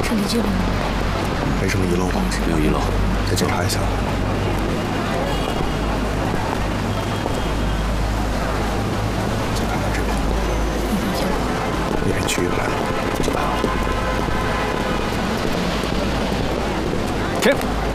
撤离记录呢？ 没什么遗漏吧？ 没有遗漏。 再检查一下。再看看这边。那边区域来了，就来了。 停！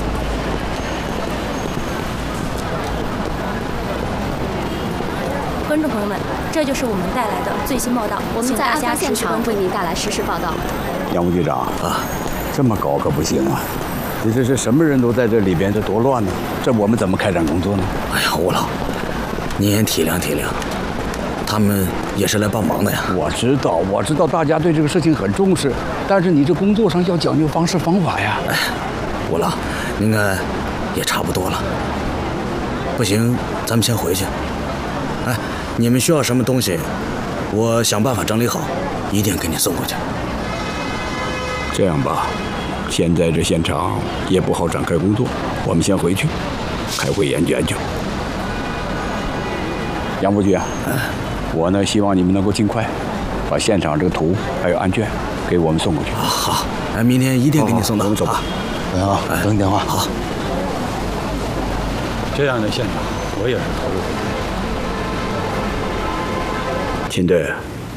观众朋友们，这就是我们带来的最新报道。 我们在案发现场为您带来实时报道。 杨副局长啊，这么搞可不行啊！这什么人都在这里边，这多乱呢！这我们怎么开展工作呢？ 哎呀，吴老，您也体谅体谅，他们也是来帮忙的呀。 我知道，大家对这个事情很重视，但是你这工作上要讲究方式方法呀。 哎，吴老，应该也差不多了。不行，咱们先回去。哎，你们需要什么东西，我想办法整理好，一定给你送过去。 这样吧，现在这现场也不好展开工作，我们先回去开会研究研究。杨副局啊，我呢希望你们能够尽快把现场这个图还有案卷给我们送过去。 好，哎，明天一定给你送到。 我们走吧。啊，等你电话。 好。 这样的现场我也是头一回。秦队，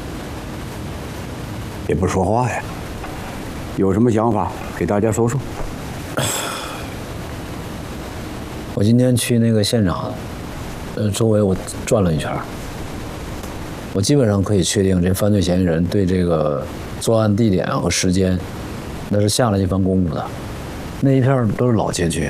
也不说话呀，有什么想法给大家说说。 我今天去那个现场，周围我转了一圈，我基本上可以确定，这犯罪嫌疑人对这个作案地点和时间，那是下了一番功夫的。那一片都是老街区，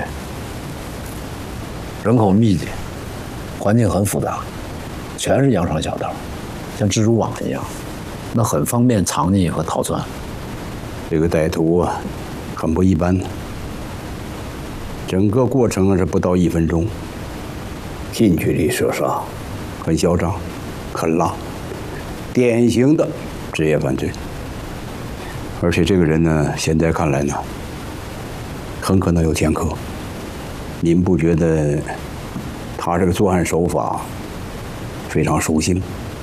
人口密集，环境很复杂，全是羊肠小道，像蜘蛛网一样，那很方便藏匿和逃窜。 这个歹徒啊，很不一般。整个过程是不到1分钟，近距离射杀，很嚣张，很辣，典型的职业犯罪。而且这个人呢，现在看来呢，很可能有前科。您不觉得他这个作案手法非常熟悉吗？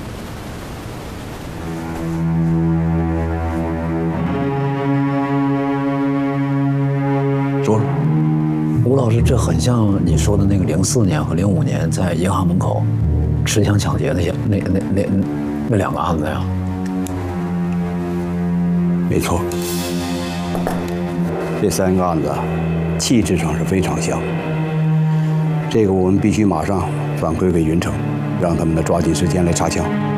说说。 吴老师，这很像你说的那个04年和05年在银行门口持枪抢劫那2个案子呀。 没错，这3个案子气质上是非常像。这个我们必须马上反馈给云城，让他们呢抓紧时间来查枪。